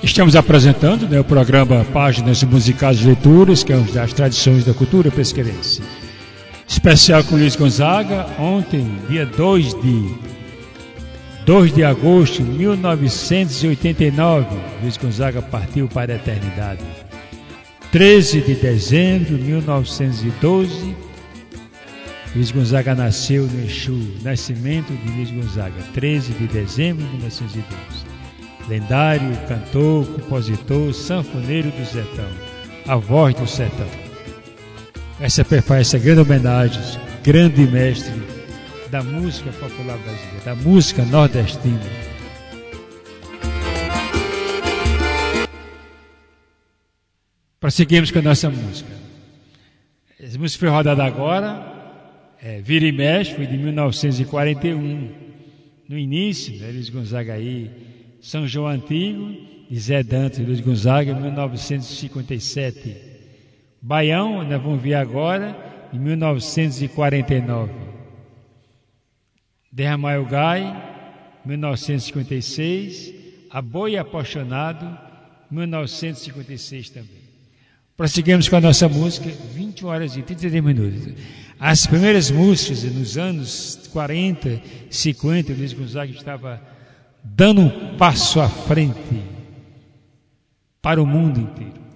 Estamos apresentando, o programa Páginas Musicais de Leituras, que é uma das tradições da cultura pesqueirense. Especial com Luiz Gonzaga, ontem, dia 2 de agosto de 1989, Luiz Gonzaga partiu para a eternidade. 13 de dezembro de 1912, Luiz Gonzaga nasceu no Exu, nascimento de Luiz Gonzaga, 13 de dezembro de 1912. Lendário, cantor, compositor, sanfoneiro do sertão, a voz do sertão. Essa faz essa grande homenagem, grande mestre da música popular brasileira, da música nordestina. Prosseguimos com a nossa música. Essa música foi rodada agora, Vira e Mexe, foi de 1941. No início, Luiz Gonzaga aí, São João Antigo, de Zé Dantas, Luiz Gonzaga, 1957. Baião, nós vamos ver agora, em 1949. Derramar o Gai, 1956. A Boi Apaixonado, 1956 também. Prosseguimos com a nossa música, 20 horas e 33 minutos. As primeiras músicas, nos anos 40, 50, Luiz Gonzaga estava dando um passo à frente para o mundo inteiro.